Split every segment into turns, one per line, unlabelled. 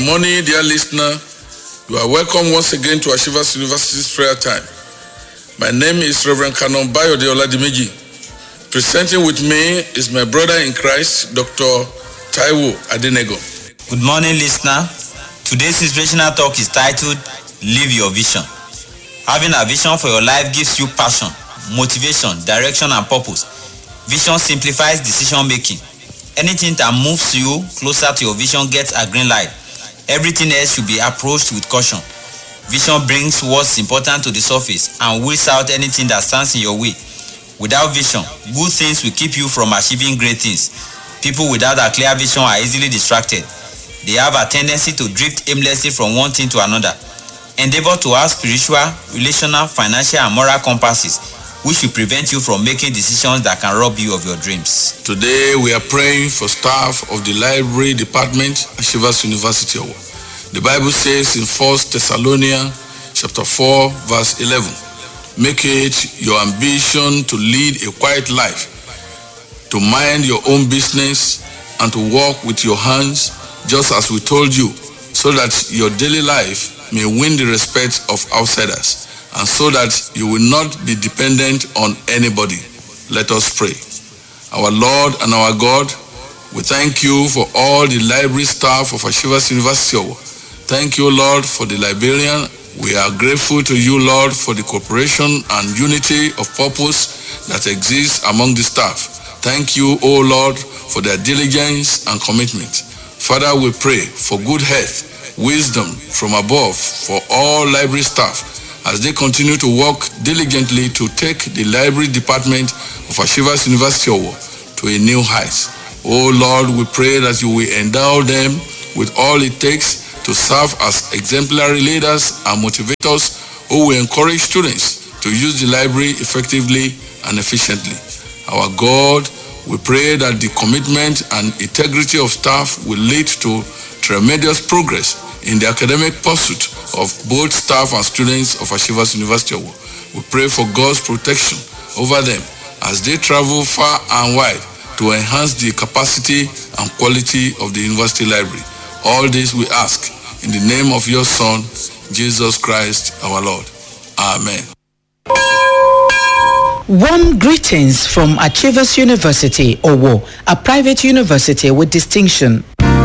morning, dear listener. You are welcome once again to Achievers University's prayer time. My name is Reverend Canon Bayode Oladimeji. Presenting with me is my brother in Christ, Dr. Taiwo Adenego.
Good morning, listener. Today's inspirational talk is titled, Live Your Vision. Having a vision for your life gives you passion, motivation, direction, and purpose. Vision simplifies decision making. Anything that moves you closer to your vision gets a green light. Everything else should be approached with caution. Vision brings what's important to the surface and weeds out anything that stands in your way. Without vision, good things will keep you from achieving great things. People without a clear vision are easily distracted. They have a tendency to drift aimlessly from one thing to another. Endeavor to have spiritual, relational, financial, and moral compasses, which will prevent you from making decisions that can rob you of your dreams.
Today we are praying for staff of the library department at Achievers University. The Bible says in 1 Thessalonians chapter 4 verse 11, make it your ambition to lead a quiet life, to mind your own business, and to work with your hands, just as we told you, so that your daily life may win the respect of outsiders, and so that you will not be dependent on anybody. Let us pray. Our Lord and our God, we thank you for all the library staff of Achievers University. Thank you, Lord, for the librarian. We are grateful to you, Lord, for the cooperation and unity of purpose that exists among the staff. Thank you, O Lord, for their diligence and commitment. Father, we pray for good health, wisdom from above for all library staff as they continue to work diligently to take the library department of Achievers University to a new height. Oh Lord, we pray that you will endow them with all it takes to serve as exemplary leaders and motivators who will encourage students to use the library effectively and efficiently. Our God, we pray that the commitment and integrity of staff will lead to tremendous progress in the academic pursuit of both staff and students of Achievers University. We pray for God's protection over them as they travel far and wide to enhance the capacity and quality of the university library. All this we ask in the name of your Son, Jesus Christ our Lord. Amen.
Warm greetings from Achievers University, Owo, a private university with distinction.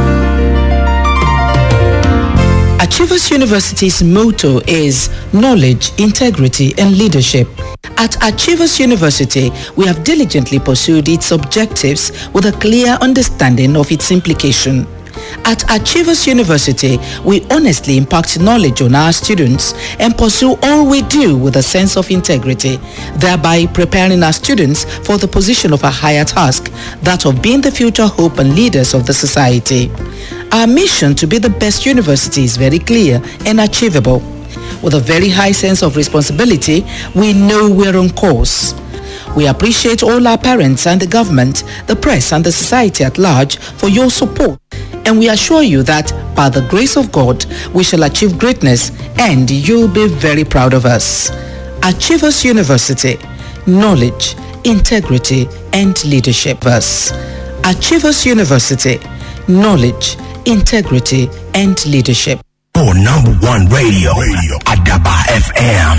Achievers University's motto is knowledge, integrity, and leadership. At Achievers University, we have diligently pursued its objectives with a clear understanding of its implication. At Achievers University, we honestly impact knowledge on our students and pursue all we do with a sense of integrity, thereby preparing our students for the position of a higher task, that of being the future hope and leaders of the society. Our mission to be the best university is very clear and achievable. With a very high sense of responsibility, we know we're on course. We appreciate all our parents and the government, the press and the society at large for your support. And we assure you that by the grace of God, we shall achieve greatness and you'll be very proud of us. Achievers University, knowledge, integrity, and leadership. Achievers University, knowledge, integrity, and leadership.
For number one radio, Adaba FM,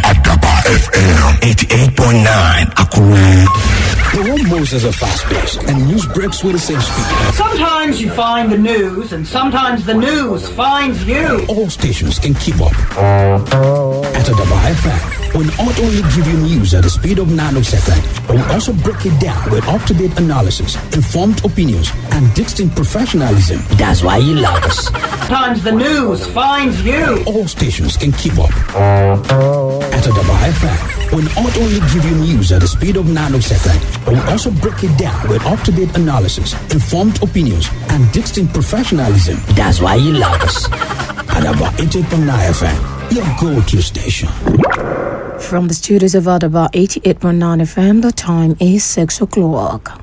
88.9, Akure.
The world moves at a fast pace, and news breaks with the same speed.
Sometimes you find the news, and sometimes the news finds you.
All stations can keep up. At Adaba FM, we'll not only give you news at the speed of nanosecond, but we'll also break it down with up-to-date analysis, informed opinions, and distinct professionalism.
That's why you love us. Sometimes the news finds you.
All stations can keep up. At Adaba FM, we'll not only give you news at the speed of nanosecond, but we'll also break it down with up-to-date analysis, informed opinions, and distinct professionalism.
That's why you love us.
Adaba 88.9 FM, your go-to station.
From the studios of Adaba 88.9 FM, the time is 6 o'clock.